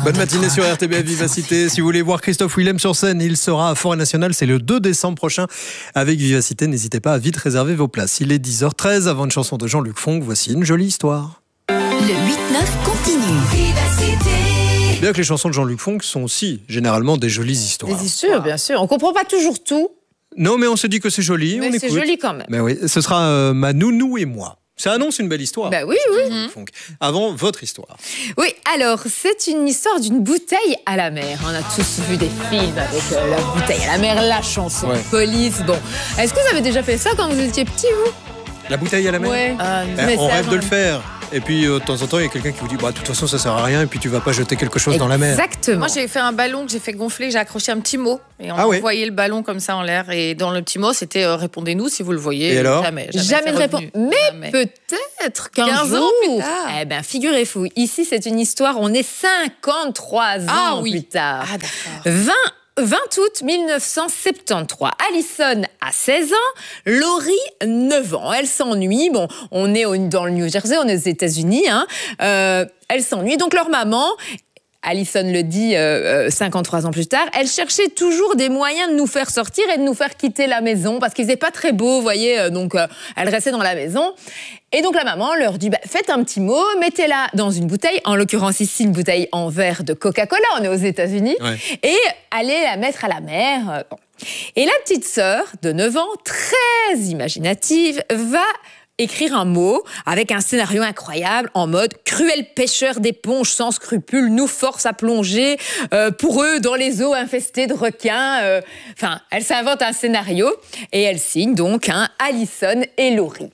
Bonne matinée sur RTBF Vivacité. Si vous voulez voir Christophe Willem sur scène, il sera à Forêt Nationale. C'est le 2 décembre prochain avec Vivacité. N'hésitez pas à vite réserver vos places. Il est 10h13. Avant une chanson de Jean-Luc Fonck, voici une jolie histoire. Le 8-9 continue. Vivacité. Bien que les chansons de Jean-Luc Fonck sont aussi généralement des jolies histoires. Bien sûr, bien sûr. On comprend pas toujours tout. Non, mais on se dit que c'est joli. Mais on c'est écoute. joli quand même. Mais oui, ce sera Ma nounou et moi. Ça annonce une belle histoire. Bah oui, oui. Fonck. Avant, votre histoire. Oui, alors, c'est une histoire d'une bouteille à la mer. On a tous vu des films avec la bouteille à la mer, la chanson de police. Bon, est-ce que vous avez déjà fait ça quand vous étiez petit, vous? La bouteille à la mer. Ouais. On rêve de le faire. Et puis, de temps en temps, il y a quelqu'un qui vous dit de toute façon, ça sert à rien. Et puis, tu vas pas jeter quelque chose dans la mer. Exactement. Moi, j'ai fait un ballon que j'ai fait gonfler. J'ai accroché un petit mot. Et on envoyait le ballon comme ça en l'air. Et dans le petit mot, c'était répondez-nous si vous le voyez. Et alors? Jamais de réponse. Mais peut-être qu'un jour. ans plus tard. Eh bien, figurez-vous, ici, c'est une histoire. On est 53 ans plus tard. Ah, d'accord. 20 août 1973. Alison a 16 ans, Laurie 9 ans. Elle s'ennuie. Bon, on est dans le New Jersey, on est aux États-Unis. Elle s'ennuie. Donc leur maman, Alison le dit 53 ans plus tard, elle cherchait toujours des moyens de nous faire sortir et de nous faire quitter la maison parce qu'il faisait pas très beau, vous voyez. Donc elle restait dans la maison. Et donc la maman leur dit faites un petit mot, mettez-la dans une bouteille, en l'occurrence ici une bouteille en verre de Coca-Cola, on est aux États-Unis, et allez la mettre à la mer. Et la petite sœur de 9 ans, très imaginative, va écrire un mot avec un scénario incroyable en mode « Cruel pêcheur d'éponges sans scrupules nous force à plonger pour eux dans les eaux infestées de requins. » Enfin, elle s'invente un scénario et elle signe donc Alison et Laurie.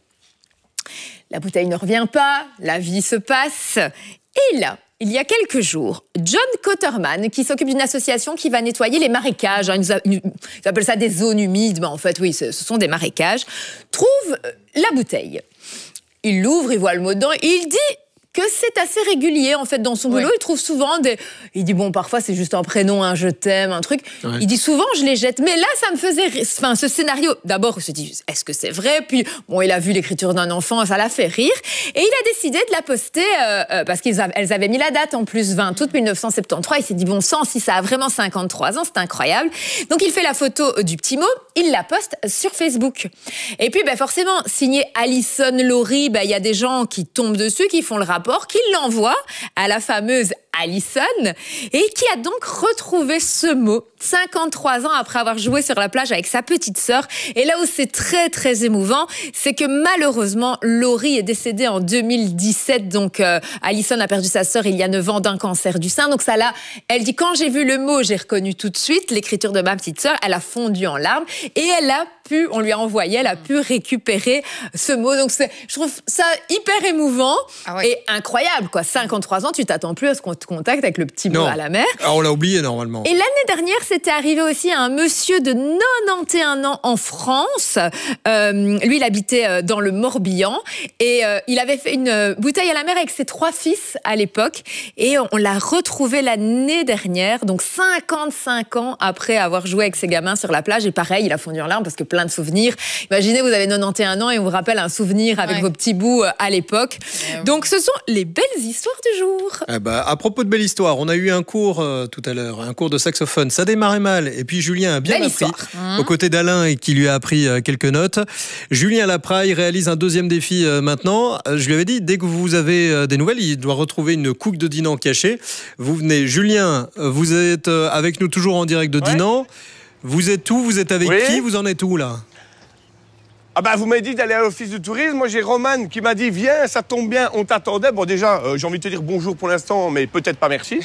La bouteille ne revient pas, la vie se passe. Et là, il y a quelques jours, John Cotterman, qui s'occupe d'une association qui va nettoyer les marécages, ils appellent ça des zones humides, mais en fait, oui, ce sont des marécages, trouve la bouteille. Il l'ouvre, il voit le mot dedans, il dit que c'est assez régulier, en fait, dans son boulot. Il trouve souvent des... Il dit, parfois, c'est juste un prénom, un je t'aime, un truc. Il dit, souvent, je les jette. Mais là, ça me faisait... Enfin, ce scénario, d'abord, il se dit, est-ce que c'est vrai? Puis, il a vu l'écriture d'un enfant, ça l'a fait rire. Et il a décidé de la poster, parce qu'elles avaient mis la date, en plus, 20 août 1973. Il s'est dit, bon sang, si ça a vraiment 53 ans, c'est incroyable. Donc, il fait la photo du petit mot, il la poste sur Facebook. Et puis, forcément, signé Alison Laurie, il y a des gens qui tombent dessus, qui font le rapport, qui l'envoie à la fameuse Alison et qui a donc retrouvé ce mot 53 ans après avoir joué sur la plage avec sa petite sœur. Et là où c'est très très émouvant, c'est que malheureusement Laurie est décédée en 2017. Donc Alison a perdu sa sœur il y a 9 ans d'un cancer du sein. Donc ça là, elle dit quand j'ai vu le mot, j'ai reconnu tout de suite l'écriture de ma petite sœur. Elle a fondu en larmes et on lui a envoyé, elle a pu récupérer ce mot. Donc je trouve ça hyper émouvant et incroyable quoi. 53 ans, tu t'attends plus à ce qu'on te contacte avec le petit mot à la mer. Alors, on l'a oublié normalement. Et l'année dernière, c'était arrivé aussi à un monsieur de 91 ans en France. Lui, il habitait dans le Morbihan et il avait fait une bouteille à la mer avec ses 3 fils à l'époque et on l'a retrouvé l'année dernière, donc 55 ans après avoir joué avec ses gamins sur la plage. Et pareil, il a fondu en larmes parce que plein de souvenirs. Imaginez, vous avez 91 ans et on vous rappelle un souvenir avec vos petits bouts à l'époque. Donc, ce sont les belles histoires du jour. À propos de belle histoire, on a eu un cours tout à l'heure, un cours de saxophone. Ça démarrait mal. Et puis Julien a bien appris, aux côtés d'Alain et qui lui a appris quelques notes. Julien Lapraille réalise un deuxième défi maintenant. Je lui avais dit, dès que vous avez des nouvelles, il doit retrouver une couque de Dinan cachée. Vous venez, Julien, vous êtes avec nous toujours en direct de Dinan. Vous êtes où? Vous êtes avec qui? Vous en êtes où là? Vous m'avez dit d'aller à l'office du tourisme. Moi, j'ai Roman qui m'a dit, viens, ça tombe bien, on t'attendait. Bon, déjà, j'ai envie de te dire bonjour pour l'instant, mais peut-être pas merci.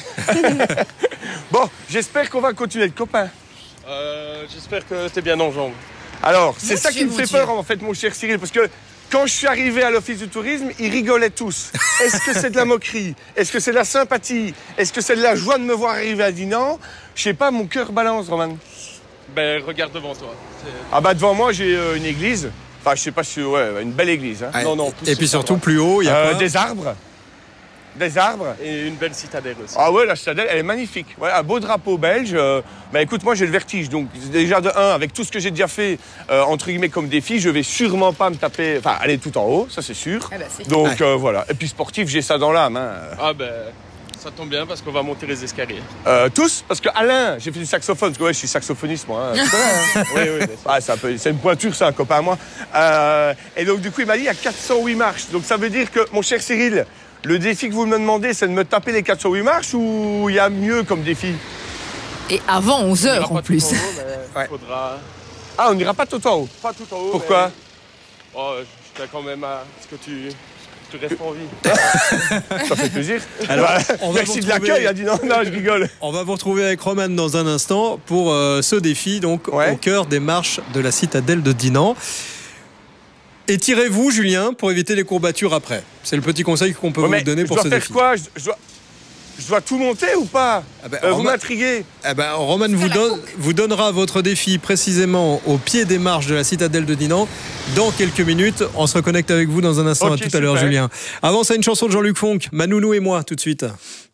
Bon, j'espère qu'on va continuer de copain. J'espère que t'es bien en jambes. Alors, c'est ça qui me fait peur, en fait, mon cher Cyril, parce que quand je suis arrivé à l'office du tourisme, ils rigolaient tous. Est-ce que c'est de la moquerie? Est-ce que c'est de la sympathie? Est-ce que c'est de la joie de me voir arriver à Dinan? Je sais pas, mon cœur balance, Roman. Regarde devant toi. Devant moi, j'ai une église. Enfin, je sais pas si... une belle église. Hein. Non, et puis surtout, plus haut, il y a quoi? Des arbres. Des arbres. Et une belle citadelle aussi. Ah ouais, la citadelle, elle est magnifique. Ouais, un beau drapeau belge. Écoute, moi, j'ai le vertige. Donc, déjà, de 1, avec tout ce que j'ai déjà fait, entre guillemets, comme défi, je vais sûrement pas me taper... aller tout en haut, ça, c'est sûr. Donc, voilà. Et puis, sportif, j'ai ça dans l'âme. Hein. Ça tombe bien parce qu'on va monter les escaliers. Tous? Parce que Alain, j'ai fait du saxophone, parce que ouais, je suis saxophoniste moi. Hein. Oui. Ah, c'est une pointure, c'est un copain à moi. Et donc du coup, il m'a dit il y a 408 marches. Donc ça veut dire que, mon cher Cyril, le défi que vous me demandez, c'est de me taper les 408 marches ou il y a mieux comme défi? Et avant 11 heures en plus. Haut, mais faudra... Ah, on n'ira pas tout en haut? Pas tout en haut. Pourquoi? Mais... Oh, je tiens quand même à ce que tu restes en vie. Ça fait plaisir. Alors, merci de l'accueil, il a dit non, je rigole. On va vous retrouver avec Roman dans un instant pour ce défi, donc au cœur des marches de la citadelle de Dinan. Étirez-vous, Julien, pour éviter les courbatures après. C'est le petit conseil qu'on peut vous donner pour ce défi. Je dois faire quoi? Je dois tout monter ou pas? Vous m'intriguez. Roman vous donnera votre défi précisément au pied des marches de la citadelle de Dinan dans quelques minutes. On se reconnecte avec vous dans un instant. À tout à l'heure, Julien. Avant ça, une chanson de Jean-Luc Fonck, Ma nounou et moi, tout de suite.